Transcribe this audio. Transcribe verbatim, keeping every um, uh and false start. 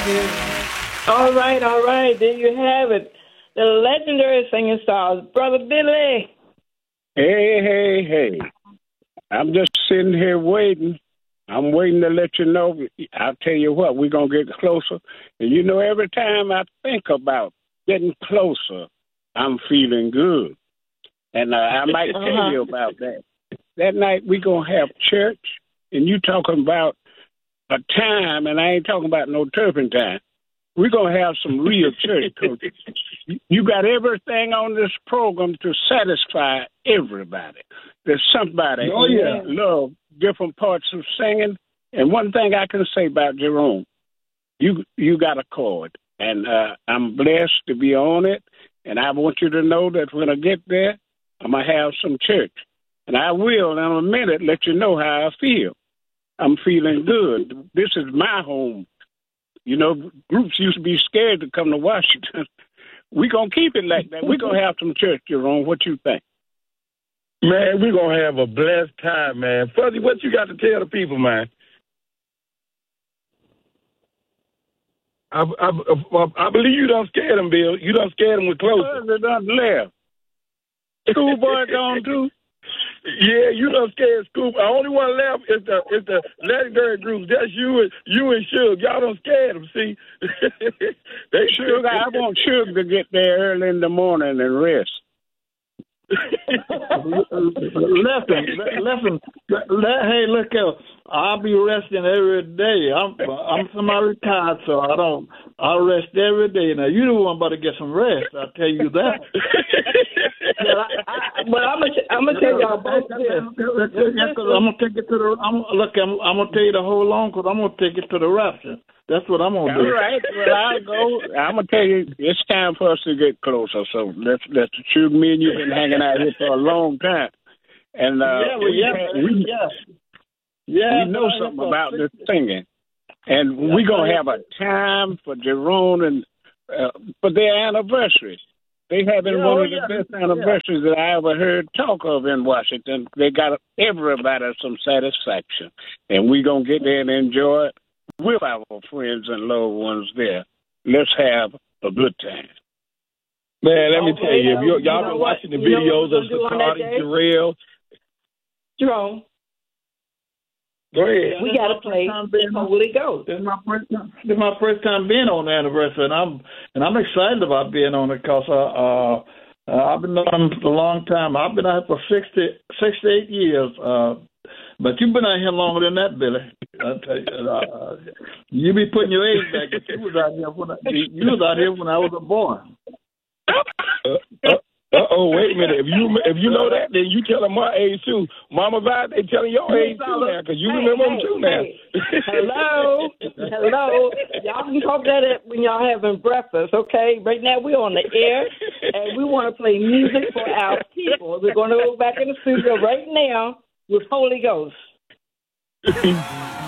All right, all right. There you have it. The legendary singing stars, Brother Billy. Hey, hey, hey. I'm just sitting here waiting. I'm waiting to let you know. I'll tell you what, we're going to get closer. And you know, every time I think about getting closer, I'm feeling good. And uh, I might tell Uh-huh. you about that. That night we're going to have church, and you talking about a time, and I ain't talking about no turpentine. We're going to have some real church coaches. You got everything on this program to satisfy everybody. There's somebody Oh, who yeah. love different parts of singing. And one thing I can say about Jerome, you you got a chord. And uh, I'm blessed to be on it. And I want you to know that when I get there, I'm going to have some church. And I will, in a minute, let you know how I feel. I'm feeling good. This is my home. You know, groups used to be scared to come to Washington. We're going to keep it like that. We're going to have some church, Jerome. What you think? Man, we're going to have a blessed time, man. Fuzzy, what you got to tell the people, man? I, I, I, I believe you done scared them, Bill. You done scared them with closer. Fuzzy done left. Schoolboy gone too? Yeah, you done scared Scoop. The only one left is the is the legendary group. That's you and you and Suge. Y'all done scared them, see? They Suge, I want Suge to get there early in the morning and rest. listen, listen. Let, hey, look out! I'll be resting every day. I'm I'm semi-retired, so I don't. I rest every day. Now you the one about to get some rest. I tell you that. But, I, I, but I'm gonna I'm gonna tell y'all both this. Yeah, because I'm gonna take it to the. I'm look. I'm, I'm gonna tell you to hold on, because I'm gonna take it to the rapture. That's what I'm gonna do. All right. Well, I'll go. I'm gonna tell you, it's time for us to get closer. So let's let's shoot. Me and you've been hanging out here for a long time, and uh, yeah, well, yeah, we, yeah, yeah. we know something about this singing, and yeah, we're gonna have a time for Jerome and uh, for their anniversary. They having yeah, one oh, of the yeah, best anniversaries yeah. that I ever heard talk of in Washington. They got everybody some satisfaction, and we're gonna get there and enjoy it with our friends and loved ones there. Let's have a good time. Man, let me tell you, if you, you y'all know been what? watching the You know videos what of we're gonna do on that Sakati, day? Jarrell. Jerome, Go ahead. we got to play Holy Ghost. This is my first time. This is my first time being on the anniversary, and I'm and I'm excited about being on it because uh, uh, uh, I've been on it for a long time. I've been out for sixty, sixty-eight years. Uh, but you've been out here longer than that, Billy. I tell you, uh, you be putting your age back, but you was out here when I, you was out here when I was a boy. Uh, uh, uh oh, wait a minute. If you if you know that, then you tell them my age too. Mama Vi, they telling your age too now, because you hey, remember hey, them too now. Hey. Hello, hello. Y'all can talk that up when y'all having breakfast, okay? Right now we're on the air, and we want to play music for our people. We're going to go back in the studio right now with Holy Ghost.